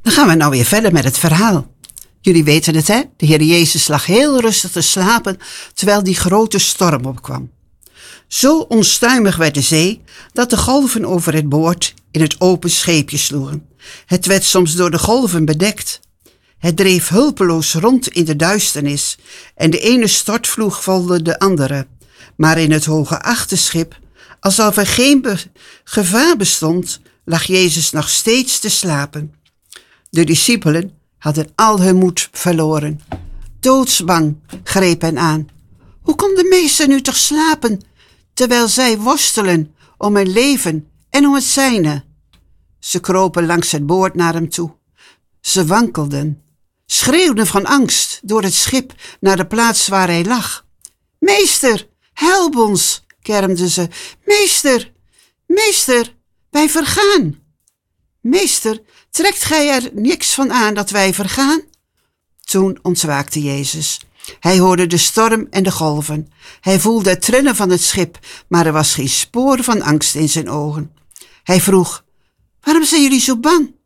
Dan gaan we nou weer verder met het verhaal. Jullie weten het, hè? De Heer Jezus lag heel rustig te slapen terwijl die grote storm opkwam. Zo onstuimig werd de zee dat de golven over het boord in het open scheepje sloegen. Het werd soms door de golven bedekt. Het dreef hulpeloos rond in de duisternis en de ene stortvloeg volgde de andere. Maar in het hoge achterschip, alsof er geen gevaar bestond, lag Jezus nog steeds te slapen. De discipelen hadden al hun moed verloren. Doodsbang greep hen aan. Hoe kon de meester nu toch slapen, terwijl zij worstelen om hun leven en om het zijne? Ze kropen langs het boord naar hem toe. Ze wankelden, schreeuwden van angst door het schip naar de plaats waar hij lag. Meester, help ons, kermden ze. Meester, meester, wij vergaan. Meester, trekt gij er niks van aan dat wij vergaan? Toen ontwaakte Jezus. Hij hoorde de storm en de golven. Hij voelde het trillen van het schip, maar er was geen spoor van angst in zijn ogen. Hij vroeg, waarom zijn jullie zo bang?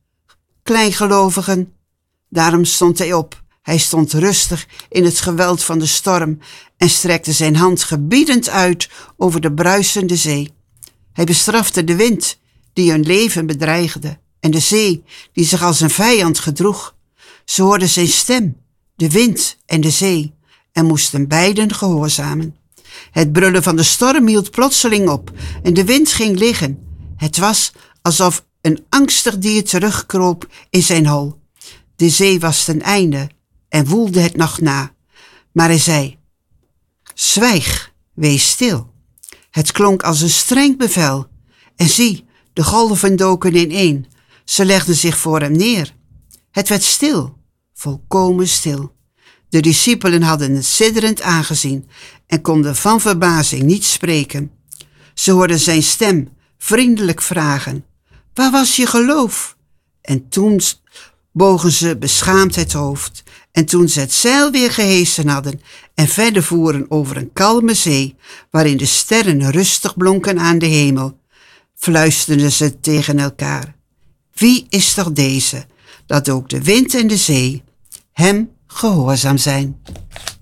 Kleingelovigen. Daarom stond hij op. Hij stond rustig in het geweld van de storm en strekte zijn hand gebiedend uit over de bruisende zee. Hij bestrafte de wind die hun leven bedreigde en de zee die zich als een vijand gedroeg. Ze hoorden zijn stem, de wind en de zee, en moesten beiden gehoorzamen. Het brullen van de storm hield plotseling op en de wind ging liggen. Het was alsof een angstig dier terugkroop in zijn hol. De zee was ten einde en woelde het nog na. Maar hij zei, zwijg, wees stil. Het klonk als een streng bevel. En zie, de golven doken ineen. Ze legden zich voor hem neer. Het werd stil, volkomen stil. De discipelen hadden het sidderend aangezien en konden van verbazing niet spreken. Ze hoorden zijn stem vriendelijk vragen, waar was je geloof? En toen bogen ze beschaamd het hoofd. En toen ze het zeil weer gehesen hadden en verder voeren over een kalme zee, waarin de sterren rustig blonken aan de hemel, fluisterden ze tegen elkaar. Wie is toch deze, dat ook de wind en de zee hem gehoorzaam zijn?